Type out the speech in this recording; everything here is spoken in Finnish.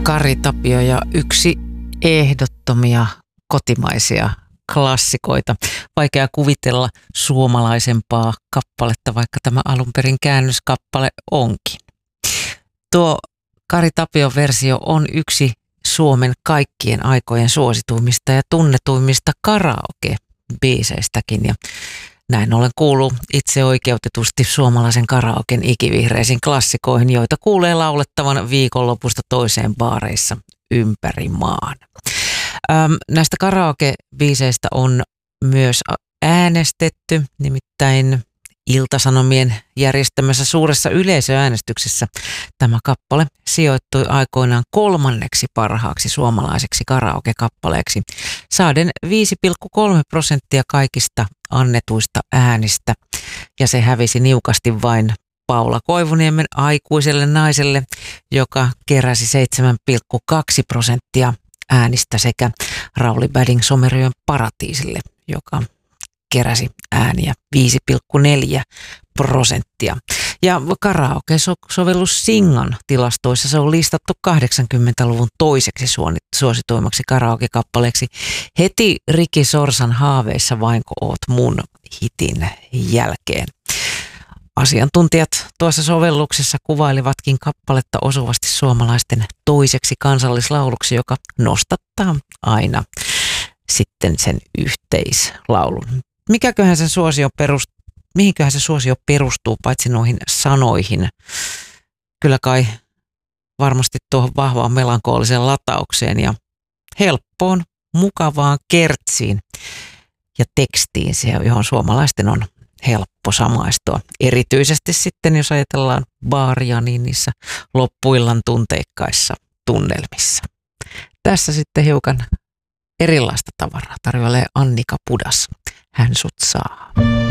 Kari Tapio ja yksi ehdottomia kotimaisia klassikoita. Vaikea kuvitella suomalaisempaa kappaletta, vaikka tämä alun perin käännöskappale onkin. Tuo Kari Tapion versio on yksi Suomen kaikkien aikojen suosituimmista ja tunnetuimmista karaoke-biiseistäkin. Ja näin ollen kuuluu itse oikeutetusti suomalaisen karaoken ikivihreisiin klassikoihin, joita kuulee laulettavan viikonlopusta toiseen baareissa ympäri maan. Näistä karaoke-biiseistä on myös äänestetty, nimittäin Ilta-Sanomien järjestämässä suuressa yleisöäänestyksessä tämä kappale sijoittui aikoinaan 3. parhaaksi suomalaiseksi karaoke-kappaleeksi, saaden 5,3% kaikista annetuista äänistä, ja se hävisi niukasti vain Paula Koivuniemen Aikuiselle naiselle, joka keräsi 7,2% äänistä, sekä Rauli Bading Someryön Paratiisille, joka keräsi ääniä 5,4%. Ja karaoke-sovellus Singan tilastoissa se on listattu 80-luvun toiseksi suosituimmaksi karaoke-kappaleeksi heti Riki Sorsan Haaveissa vainko oot mun hitin jälkeen. Asiantuntijat tuossa sovelluksessa kuvailivatkin kappaletta osuvasti suomalaisten toiseksi kansallislauluksi, joka nostattaa aina sitten sen yhteislaulun. Mihinköhän se suosio perustuu, paitsi noihin sanoihin? Kyllä kai varmasti tuohon vahvaan melankooliseen lataukseen ja helppoon, mukavaan kertsiin ja tekstiin, johon suomalaisten on helppo samaistua. Erityisesti sitten, jos ajatellaan baaria, niin niissä loppuillan tunteikkaissa tunnelmissa. Tässä sitten hiukan erilaista tavaraa tarjoilee Annika Pudas. Hän sut saa.